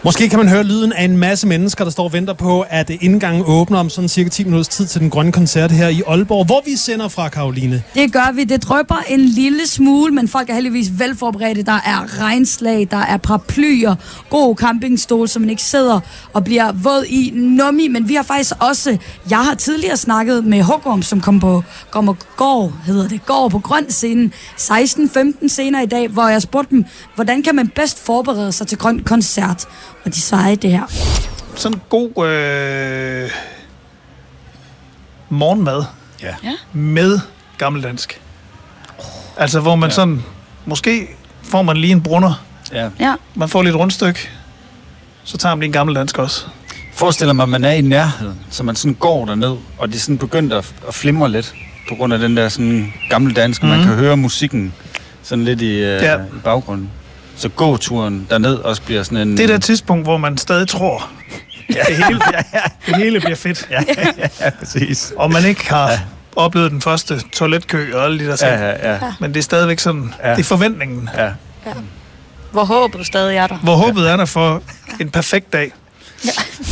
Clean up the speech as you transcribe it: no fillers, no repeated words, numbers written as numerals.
Måske kan man høre lyden af en masse mennesker, der står og venter på, at indgangen åbner om sådan cirka 10 minutters tid til den grønne koncert her i Aalborg, hvor vi sender fra, Karoline. Det gør vi. Det drypper en lille smule, men folk er heldigvis velforberedte. Der er regnslag, der er paraplyer, god campingstol, så man ikke sidder og bliver våd i nummi. Men vi har faktisk også, jeg har tidligere snakket med Hugorm, som går på grøn scenen 16-15 senere i dag, hvor jeg spurgte dem, hvordan kan man bedst forberede sig til grøn koncert? Og de svarede det her. Sådan en god morgenmad med gammeldansk. Altså, hvor man sådan... Måske får man lige en brunner. Ja. Man får lidt rundstykke. Så tager man lige en gammeldansk også. Forestiller mig, at man er i nærheden, så man sådan går derned, og det er sådan begyndt at flimre lidt, på grund af den der sådan gammeldanske, man kan høre musikken sådan lidt i baggrunden. Så gåturen derned også bliver sådan en... Det er det tidspunkt, hvor man stadig tror, det hele bliver fedt. Ja, præcis. Og man ikke har oplevet den første toiletkø og alle de der ting. Ja. Men det er stadigvæk sådan, det er forventningen. Ja. Hvor håbet stadig er der. Hvor håbet er der for en perfekt dag. Ja.